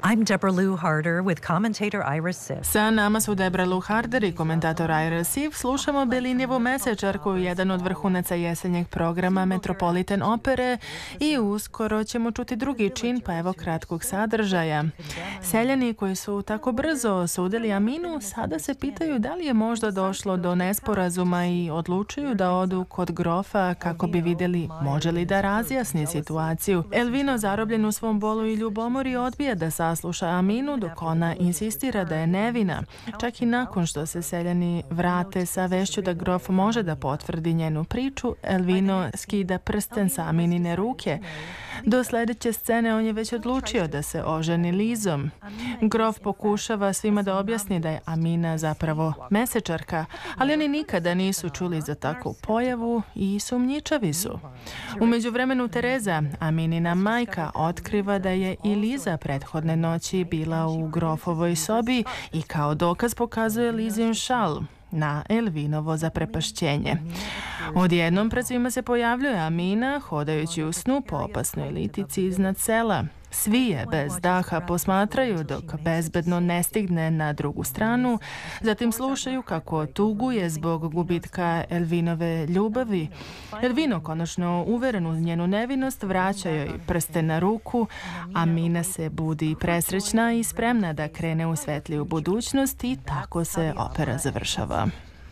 I'm Deborah Lou Harder with commentator Ira Sif. Sa nama su Deborah Lou Harder i komentator Ira Sif. Slušamo Bellinjevu mesečarku, jedan od vrhunaca jesenjeg programa Metropolitan opere, i uskoro ćemo čuti drugi čin, pa evo kratkog sadržaja. Seljani koji su tako brzo osudili Aminu sada se pitaju da li je možda došlo do nesporazuma i odlučuju da odu kod grofa kako bi vidjeli može li da razjasni situaciju. Elvino, zarobljen u svom bolu i ljubomori, odbija da sasluša Aminu dok ona insistira da je nevina. Čak i nakon što se seljani vrate sa vešću da grof može da potvrdi njenu priču, Elvino skida prsten sa Aminine ruke. Do sljedeće scene on je već odlučio da se oženi Lizom. Grof pokušava svima da objasni da je Amina zapravo mesečarka, ali oni nikada nisu čuli za takvu pojavu i sumnjičavi su. U međuvremenu Tereza, Aminina majka, otkriva da je i Liza prethodne noći bila u grofovoj sobi i kao dokaz pokazuje Lizin šal na Elvinovo zaprepašćenje. Odjednom pred svima se pojavljuje Amina, hodajući u snu po opasnoj litici iznad sela. Svi je bez daha posmatraju dok bezbedno ne stigne na drugu stranu, zatim slušaju kako tuguje zbog gubitka Elvinove ljubavi. Elvino, konačno uveren u njenu nevinost, vraća joj prste na ruku. Amina se budi presrećna i spremna da krene u svetliju budućnost i tako se opera završava.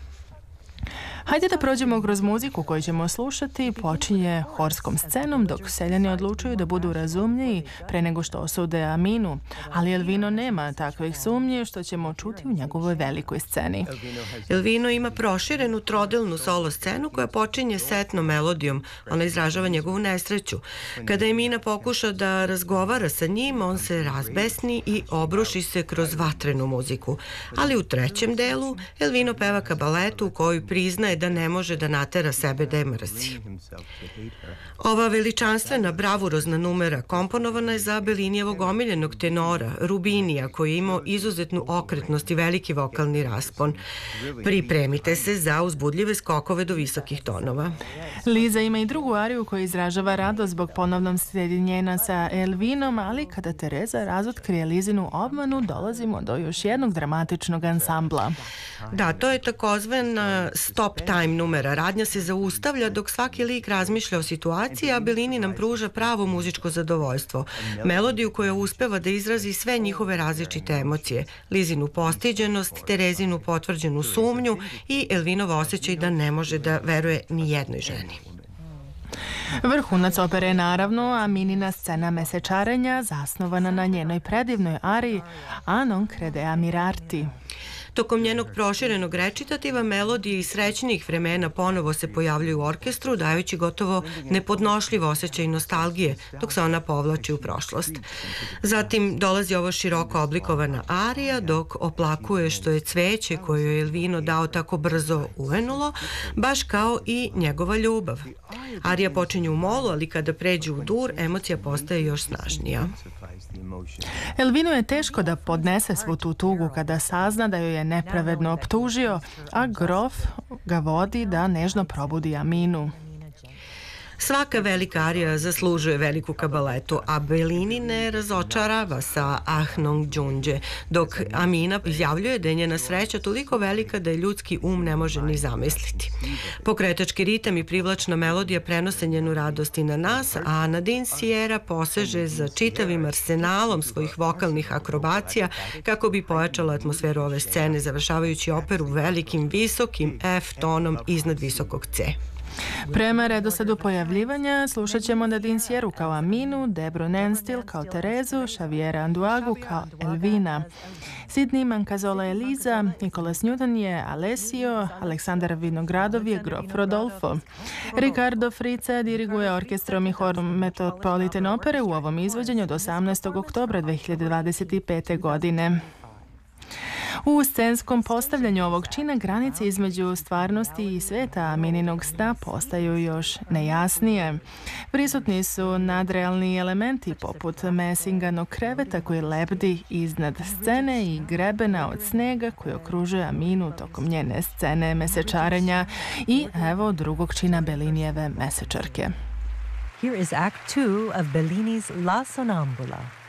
Hajde da prođemo kroz muziku koju ćemo slušati. Počinje horskom scenom dok seljani odlučuju da budu razumniji pre nego što osude Aminu, ali Elvino nema takvih sumnji, što ćemo čuti u njegovoj velikoj sceni. Elvino ima proširenu trodelnu solo scenu koja počinje setnom melodijom. Ona izražava njegovu nesreću. Kada Amina pokuša da razgovara sa njim, on se razbesni i obruši se kroz vatrenu muziku. Ali u trećem delu Elvino peva kabaletu u kojoj priznaje da ne može da natera sebe da je mrzi. Ova veličanstvena bravurozna numera komponovana je za Bellinijevog omiljenog tenora Rubinija, koji je imao izuzetnu okretnost i veliki vokalni raspon. Pripremite se za uzbudljive skokove do visokih tonova. Liza ima i drugu ariju koja izražava radost zbog ponovnom sjedinjenja sa Elvinom, ali kada Tereza razotkrije Lizinu obmanu, dolazimo do još jednog dramatičnog ansambla. Da, to je takozvana stop time numera. Radnja se zaustavlja dok svaki lik razmišlja o situaciji, a Bellini nam pruža pravo muzičko zadovoljstvo. Melodiju koja uspeva da izrazi sve njihove različite emocije. Lizinu postiđenost, Terezinu potvrđenu sumnju i Elvinov osjećaj da ne može da veruje ni jednoj ženi. Vrhunac opere je naravno Aminina scena mesečarenja, zasnovana na njenoj predivnoj ariji A non credea mirarti. Tokom njenog proširenog recitativa melodije iz srećnijih vremena ponovo se pojavljuju u orkestru, dajući gotovo nepodnošljiv osjećaj nostalgije, dok se ona povlači u prošlost. Zatim dolazi ova široko oblikovana arija, dok oplakuje što je cveće koje je Elvino dao tako brzo uvenulo, baš kao i njegova ljubav. Arija počinje u molu, ali kada pređe u dur, emocija postaje još snažnija. Elvinu je teško da podnese svu tu tugu kada sazna da joj je nepravedno optužio, a grof ga vodi da nežno probudi Aminu. Svaka velika arija zaslužuje veliku kabaletu, a Bellini ne razočarava sa Ah non giunge, dok Amina izjavljuje da je njena sreća toliko velika da je ljudski um ne može ni zamisliti. Pokretački ritam i privlačna melodija prenose njenu radost i na nas, a Nadine Sierra poseže za čitavim arsenalom svojih vokalnih akrobacija kako bi pojačala atmosferu ove scene, završavajući operu velikim visokim F tonom iznad visokog C. Prema redosledu pojavljivanja slušat ćemo Nadine Sierru kao Aminu, Debru Nenstil kao Terezu, Xaviera Anduagu kao Elvina. Sidney Mancazola je Liza, Nicholas Newton je Alessio, Aleksandar Vinogradov je grof Rodolfo. Ricardo Frice diriguje orkestrom i horom Metropolitan opere u ovom izvođenju od 18. oktobra 2025. godine. U scenskom postavljanju ovog čina granice između stvarnosti i sveta Amininog sna postaju još nejasnije. Prisutni su nadrealni elementi poput Messinganog kreveta koji lebdi iznad scene i grebena od snega koji okružuje Aminu tokom njene scene mesečarenja i evo drugog čina Bellinijeve mesečarke. Here is Act 2 of Bellini's La Sonnambula.